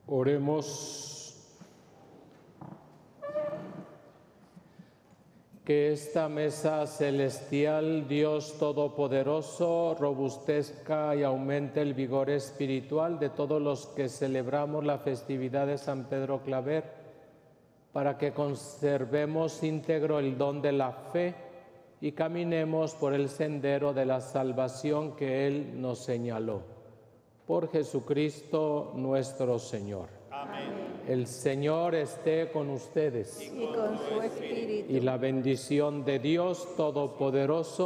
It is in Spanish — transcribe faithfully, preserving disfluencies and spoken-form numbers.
Oremos. Que esta mesa celestial, Dios Todopoderoso, robustezca y aumente el vigor espiritual de todos los que celebramos la festividad de San Pedro Claver, para que conservemos íntegro el don de la fe y caminemos por el sendero de la salvación que Él nos señaló. Por Jesucristo nuestro Señor. Amén. El Señor esté con ustedes. Y con su espíritu. Y la bendición de Dios Todopoderoso,